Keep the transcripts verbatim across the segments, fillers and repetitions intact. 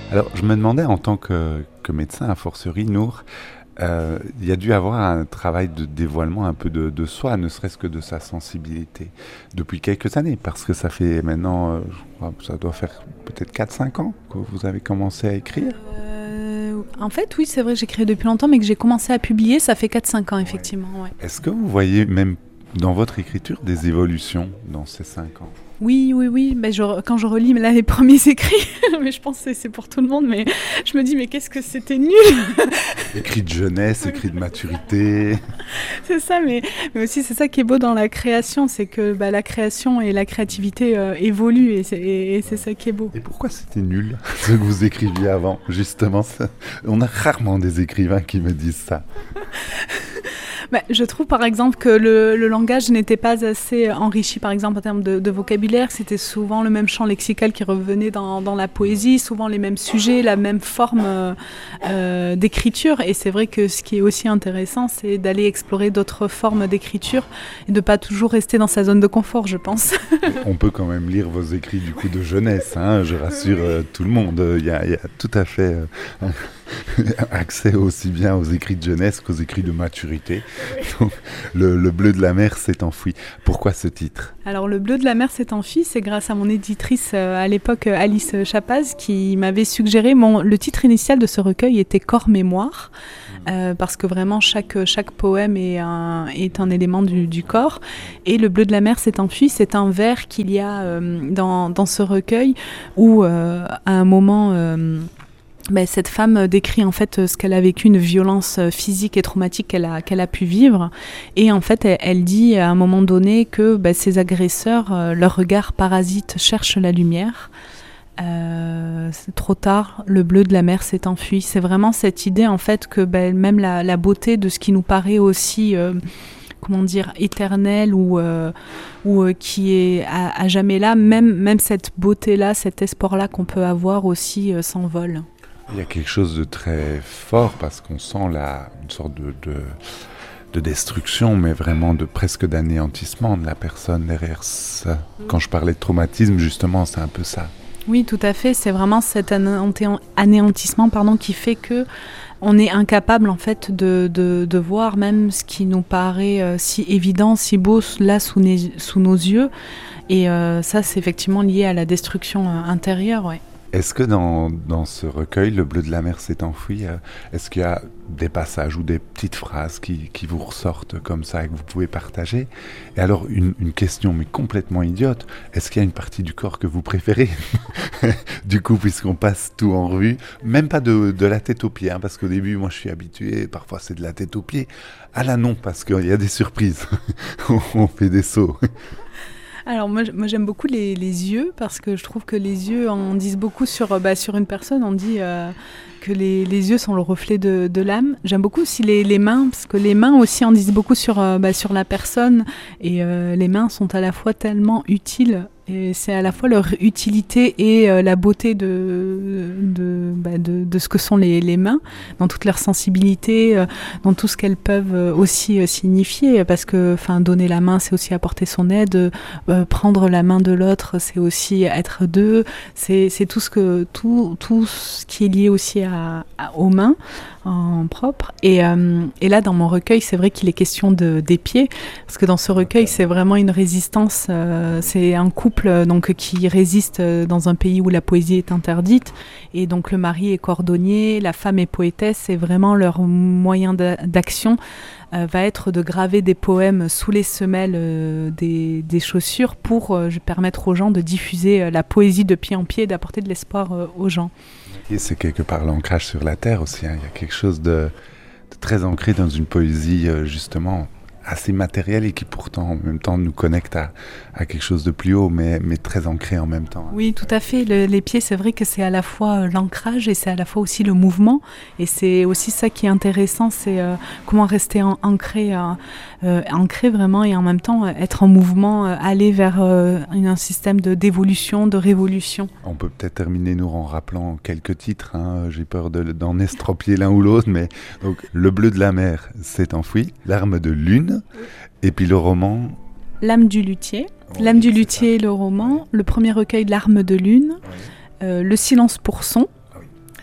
Alors, je me demandais en tant que, que médecin, a fortiori, Nour, euh, il y a dû avoir un travail de dévoilement un peu de, de soi, ne serait-ce que de sa sensibilité, depuis quelques années, parce que ça fait maintenant, euh, je crois, ça doit faire peut-être quatre cinq ans que vous avez commencé à écrire. Euh, En fait, oui, c'est vrai que j'écris depuis longtemps, mais que j'ai commencé à publier, ça fait quatre cinq ans, effectivement. Ouais. Est-ce que vous voyez même dans votre écriture des évolutions dans ces cinq ans? Oui, oui, oui. Ben, je, quand je relis là, les premiers écrits, mais je pense que c'est pour tout le monde, mais je me dis, mais qu'est-ce que c'était nul. Écrit de jeunesse, écrit de maturité. C'est ça, mais, mais aussi c'est ça qui est beau dans la création, c'est que bah, la création et la créativité euh, évoluent et c'est, et, et c'est ça qui est beau. Et pourquoi c'était nul, ce que vous écriviez avant, justement ça, on a rarement des écrivains qui me disent ça. Bah, je trouve par exemple que le, le langage n'était pas assez enrichi, par exemple en termes de, de vocabulaire. C'était souvent le même champ lexical qui revenait dans, dans la poésie, souvent les mêmes sujets, la même forme euh, euh, d'écriture. Et c'est vrai que ce qui est aussi intéressant, c'est d'aller explorer d'autres formes d'écriture et de ne pas toujours rester dans sa zone de confort, je pense. On peut quand même lire vos écrits du coup de jeunesse, hein, je rassure euh, tout le monde. Il y a, il y a tout à fait euh, accès aussi bien aux écrits de jeunesse qu'aux écrits de maturité. Donc, le, le bleu de la mer s'est enfoui. Pourquoi ce titre ? Alors le bleu de la mer s'est enfui, c'est grâce à mon éditrice euh, à l'époque Alice Chapaz qui m'avait suggéré, mon, le titre initial de ce recueil était Corps Mémoire, euh, parce que vraiment chaque, chaque poème est un, est un élément du, du corps, et le bleu de la mer s'est enfui, c'est un vers qu'il y a euh, dans, dans ce recueil où euh, à un moment... Euh, Ben, cette femme décrit en fait ce qu'elle a vécu, une violence physique et traumatique qu'elle a, qu'elle a pu vivre. Et en fait, elle, elle dit à un moment donné que ben, ces agresseurs, euh, leur regard parasite cherche la lumière. Euh, c'est trop tard, le bleu de la mer s'est enfui. C'est vraiment cette idée en fait que ben, même la, la beauté de ce qui nous paraît aussi... Euh, comment dire, éternel ou, euh, ou euh, qui est à, à jamais là, même, même cette beauté-là, cet espoir-là qu'on peut avoir aussi euh, s'envole. Il y a quelque chose de très fort parce qu'on sent là une sorte de, de, de destruction, mais vraiment de presque d'anéantissement de la personne derrière ça. Quand je parlais de traumatisme, justement, c'est un peu ça. Oui, tout à fait. C'est vraiment cet anéantissement pardon, qui fait que on est incapable en fait de, de, de voir même ce qui nous paraît euh, si évident, si beau là sous, ne, sous nos yeux. Et euh, ça, c'est effectivement lié à la destruction euh, intérieure, ouais. Est-ce que dans, dans ce recueil, Le bleu de la mer s'est enfoui, euh, est-ce qu'il y a des passages ou des petites phrases qui, qui vous ressortent comme ça et que vous pouvez partager ? Et alors, une, une question mais complètement idiote, est-ce qu'il y a une partie du corps que vous préférez ? Du coup, puisqu'on passe tout en revue, même pas de, de la tête aux pieds, hein, parce qu'au début, moi je suis habitué, parfois c'est de la tête aux pieds. Ah là non, parce qu'il y a des surprises, on fait des sauts. Alors moi, moi j'aime beaucoup les, les yeux parce que je trouve que les yeux en disent beaucoup sur, bah, sur une personne. On dit euh, que les, les yeux sont le reflet de, de l'âme. J'aime beaucoup aussi les, les mains parce que les mains aussi en disent beaucoup sur, euh, bah, sur la personne et euh, les mains sont à la fois tellement utiles. Et c'est à la fois leur utilité et euh, la beauté de, de, bah de, de ce que sont les, les mains, dans toute leur sensibilité, euh, dans tout ce qu'elles peuvent euh, aussi euh, signifier. Parce que donner la main, c'est aussi apporter son aide. Euh, prendre la main de l'autre, c'est aussi être deux. C'est, c'est tout, ce que, tout, tout ce qui est lié aussi à, à, aux mains en propre. Et, euh, et là, dans mon recueil, c'est vrai qu'il est question de, des pieds. Parce que dans ce recueil, c'est vraiment une résistance. Euh, c'est un couple donc, qui résiste dans un pays où la poésie est interdite. Et donc le mari est cordonnier, la femme est poétesse. Et vraiment leur moyen d'action euh, va être de graver des poèmes sous les semelles euh, des, des chaussures pour euh, permettre aux gens de diffuser euh, la poésie de pied en pied et d'apporter de l'espoir euh, aux gens. Et c'est quelque part l'ancrage sur la terre aussi, hein. Il y a quelque chose de, de très ancré dans une poésie euh, justement assez matérielle et qui pourtant en même temps nous connecte à, à quelque chose de plus haut, mais, mais très ancré en même temps. Oui, tout à fait. Le, les pieds, c'est vrai que c'est à la fois l'ancrage et c'est à la fois aussi le mouvement. Et c'est aussi ça qui est intéressant, c'est euh, comment rester en, ancré, euh, euh, ancré vraiment et en même temps euh, être en mouvement, euh, aller vers euh, un système de, d'évolution, de révolution. On peut peut-être terminer nous en rappelant quelques titres, hein. J'ai peur de, d'en estropier l'un ou l'autre, mais donc Le bleu de la mer s'est enfoui, Larmes de lune, oui. Et puis le roman L'âme du luthier. Oui, L'âme du luthier, le roman, oui. Le premier recueil Larmes de lune, oui. euh, Le silence pour son. Oui.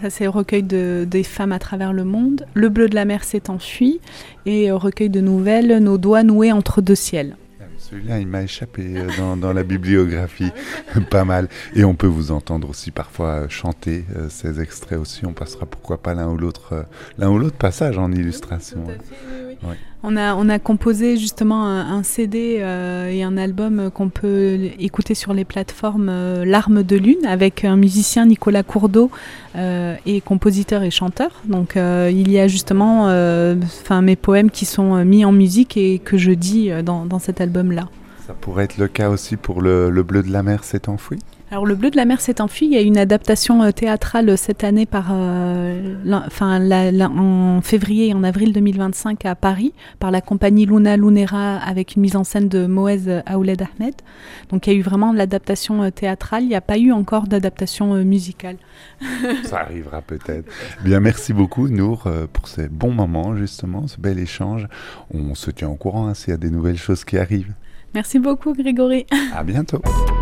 Ça, c'est Recueil de, des femmes à travers le monde. Le bleu de la mer s'est enfui. Et euh, Recueil de nouvelles, Nos doigts noués entre deux ciels. Celui-là, il m'a échappé dans, dans la bibliographie, pas mal. Et on peut vous entendre aussi parfois chanter euh, ces extraits aussi. On passera pourquoi pas l'un ou l'autre, euh, l'un ou l'autre passage en illustration. Oui, tout à fait, oui, oui. Ouais. On a, on a composé justement un, un C D euh, et un album qu'on peut écouter sur les plateformes euh, Larmes de Lune avec un musicien, Nicolas Courdeau, euh, et compositeur et chanteur. Donc euh, il y a justement euh, mes poèmes qui sont mis en musique et que je dis dans, dans cet album-là. Ça pourrait être le cas aussi pour le, le bleu de la mer s'est enfoui. Alors le bleu de la mer s'est enfui, il y a une adaptation euh, théâtrale cette année par, euh, la, enfin, la, la, en février et en avril deux mille vingt-cinq à Paris par la compagnie Luna Lunera avec une mise en scène de Moez Aouled Ahmed. Donc il y a eu vraiment l'adaptation euh, théâtrale, il n'y a pas eu encore d'adaptation euh, musicale. Ça arrivera peut-être. Bien, merci beaucoup Nour euh, pour ces bons moments justement, ce bel échange. On se tient au courant hein, s'il y a des nouvelles choses qui arrivent. Merci beaucoup Grégory. À bientôt.